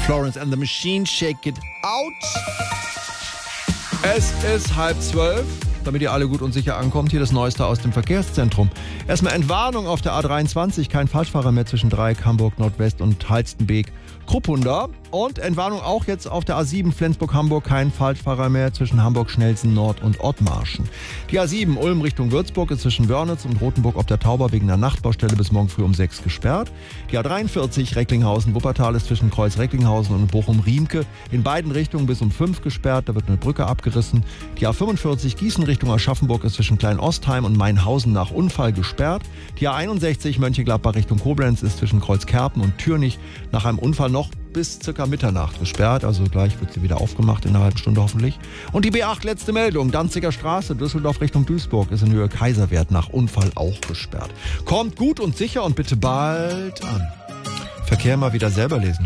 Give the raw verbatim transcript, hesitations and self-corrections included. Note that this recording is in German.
Florence and the Machine, Shake It Out. Es ist halb zwölf. Damit ihr alle gut und sicher ankommt, hier das Neueste aus dem Verkehrszentrum. Erstmal Entwarnung auf der A dreiundzwanzig, kein Falschfahrer mehr zwischen Dreieck, Hamburg, Nordwest und Halstenbeek, Kruppunda. Und Entwarnung auch jetzt auf der A sieben, Flensburg-Hamburg, kein Falschfahrer mehr zwischen Hamburg-Schnellsen Nord und Ottmarschen. Die A sieben, Ulm Richtung Würzburg, ist zwischen Wörnitz und Rothenburg ob der Tauber wegen einer Nachtbaustelle bis morgen früh um sechs gesperrt. Die A dreiundvierzig, Recklinghausen-Wuppertal, ist zwischen Kreuz-Recklinghausen und Bochum-Riemke in beiden Richtungen bis um fünf gesperrt, da wird eine Brücke abgerissen. Die A fünfundvierzig, Gießen Richtung Aschaffenburg, ist zwischen Klein-Ostheim und Mainhausen nach Unfall gesperrt. Die A einundsechzig, Mönchengladbach Richtung Koblenz, ist zwischen Kreuzkerpen und Türnich nach einem Unfall noch bis circa Mitternacht gesperrt, also gleich wird sie wieder aufgemacht in einer halben Stunde hoffentlich. Und die B acht, letzte Meldung, Danziger Straße, Düsseldorf Richtung Duisburg, ist in Höhe Kaiserwerth nach Unfall auch gesperrt. Kommt gut und sicher und bitte bald an. Verkehr mal wieder selber lesen.